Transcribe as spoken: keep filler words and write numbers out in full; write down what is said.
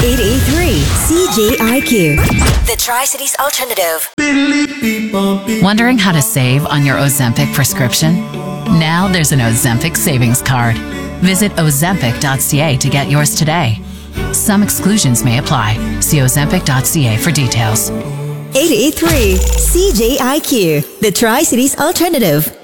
eight eight three C J I Q. The Tri-Cities Alternative. Wondering how to save on your Ozempic prescription? Now there's an Ozempic savings card. Visit ozempic dot c a to get yours today. Some exclusions may apply. See ozempic dot c a for details. eight eight three C J I Q. The Tri-Cities Alternative.